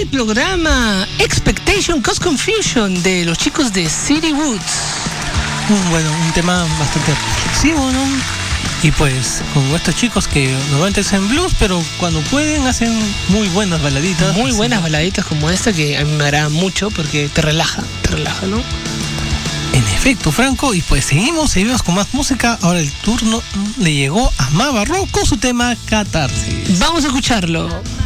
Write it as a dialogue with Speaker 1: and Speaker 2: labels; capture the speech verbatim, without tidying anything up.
Speaker 1: el programa Expectation Cause Confusion de los chicos de City Woods.
Speaker 2: Un, bueno, un tema bastante reflexivo, ¿no? Y pues con estos chicos que normalmente hacen blues, pero cuando pueden hacen muy buenas baladitas.
Speaker 1: Muy buenas baladitas como esta que a mí me agrada mucho porque te relaja, te relaja, ¿no?
Speaker 2: En efecto, Franco, y pues seguimos, seguimos con más música. Ahora el turno le llegó a Mava Rock con su tema Catarsis.
Speaker 1: Vamos a escucharlo.